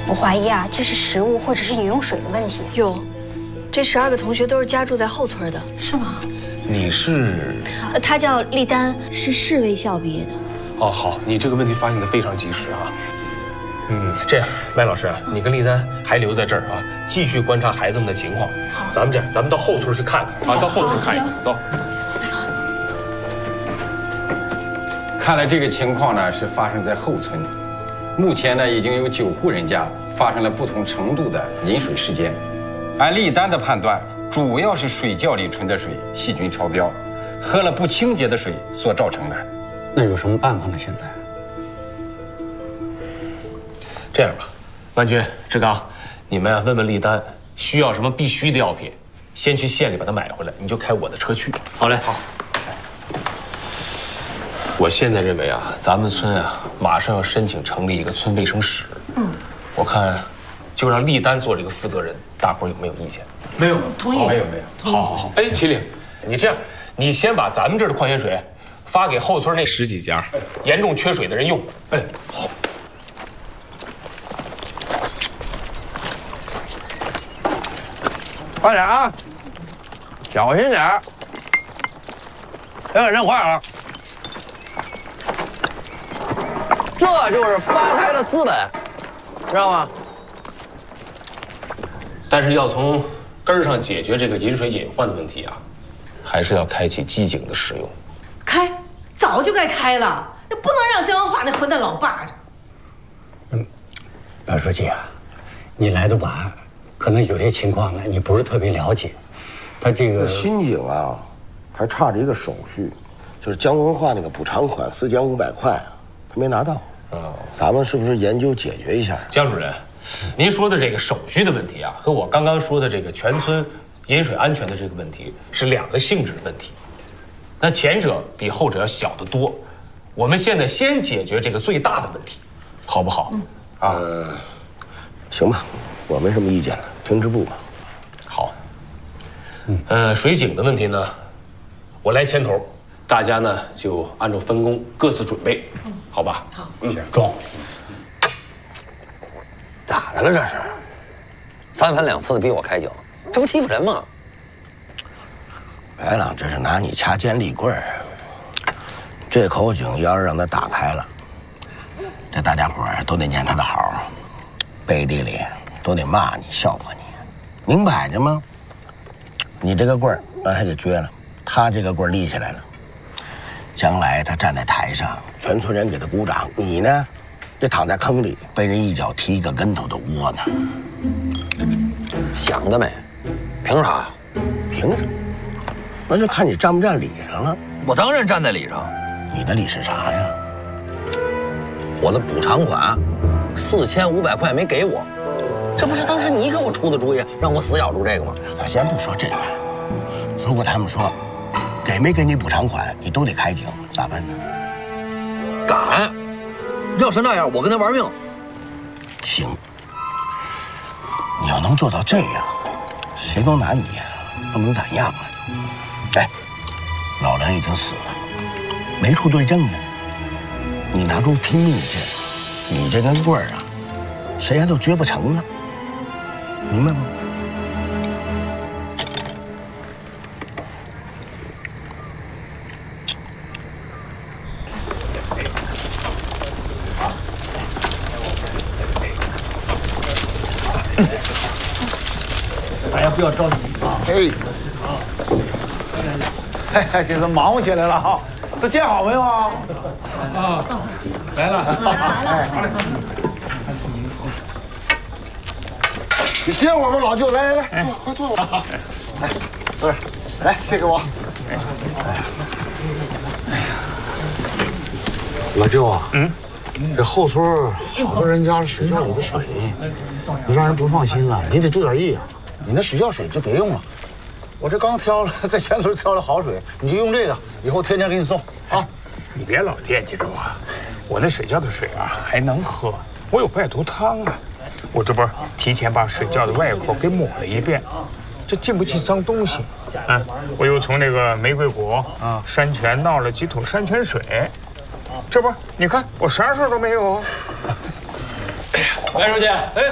我怀疑啊，这是食物或者是饮用水的问题。 哟，这12个同学都是家住在后村的， 是吗？ 你是？ 他叫丽丹，是市卫校毕业的。 哦，好，你这个问题发现的非常及时啊。这样，麦老师啊，你跟丽丹还留在这儿啊，继续观察孩子们的情况。好，咱们这样，咱们到后村去看看啊，到后村看一看，走。 看来这个情况呢是发生在后村，目前呢已经有9户人家发生了不同程度的饮水事件。按丽丹的判断，主要是水窖里存的水细菌超标，喝了不清洁的水所造成的。 那有什么办法呢？现在？ 这样吧，万军、志刚，你们啊问问丽丹需要什么必须的药品，先去县里把它买回来，你就开我的车去。 好嘞， 好。我现在认为啊，咱们村啊马上要申请成立一个村卫生室。我看就让丽丹做这个负责人，大伙有没有意见？ 没有， 同意。 没有。 好。哎，麒麟，你这样，你先把咱们这儿的矿泉水发给后村那10几家严重缺水的人用。哎，好。 快点啊！小心点儿，别给扔坏了。这就是发财的资本，知道吗？ 但是要从根儿上解决这个饮水隐患的问题啊，还是要开启机井的使用。 开，早就该开了，那不能让姜文华那混蛋老霸着。 白书记啊，你来的晚，可能有些情况呢你不是特别了解。他这个新井啊，还差着一个手续，就是姜文化那个补偿款4500块啊，他没拿到。咱们是不是研究解决一下？ 姜主任，您说的这个手续的问题啊，和我刚刚说的这个全村饮水安全的这个问题是2个性质的问题。那前者比后者要小得多。我们现在先解决这个最大的问题，好不好？ 行吧，我没什么意见了，听支部吧。 好。水井的问题呢，我来牵头，大家呢就按照分工各自准备，好吧？好。 中。 咋的了这是？3番2次的逼我开井，这不欺负人吗？ 白朗这是拿你掐尖利棍儿。这口井要是让他打开了，这大家伙儿都得念他的好，背地里都得骂你、笑话你，明摆着吗？你这个棍儿让他给撅了，他这个棍儿立起来了，将来他站在台上，全村人给他鼓掌，你呢，这躺在坑里被人一脚踢一个跟头的窝呢。 想得美，凭啥？ 凭什么？那就看你站不站理上了。 我当然站在理上。 你的理是啥呀？ 我的补偿款4500块没给我，这不是当时你给我出的主意，让我死咬住这个吗？ 咱先不说这个，如果他们说给没给你补偿款，你都得开井，咋办呢？ 敢！要是那样，我跟他玩命。 行，你要能做到这样，谁都拿你不能咋样啊！哎，老梁已经死了，没处对证呢。你拿出拼命劲，你这根棍儿啊，谁还都撅不成了，明白吗？ 大家不要着急啊！哎，这都忙活起来了哈，都建好没有啊？啊，来了，哎，好嘞。你歇会儿吧，老舅，来，坐，快坐吧。来，不是，来，这给我。老舅啊，这后村好多人家水窖里的水，你让人不放心了，你得注点意啊。你那水窖水就别用了，我这刚挑了，在前村挑了好水，你就用这个，以后天天给你送啊。 你别老惦记着我那水窖的水啊还能喝，我有败毒汤啊。我这不是提前把水窖的外口给抹了一遍，这进不去脏东西。我又从那个玫瑰果山泉闹了几桶山泉水，这不你看我啥事都没有。 白书记，哎。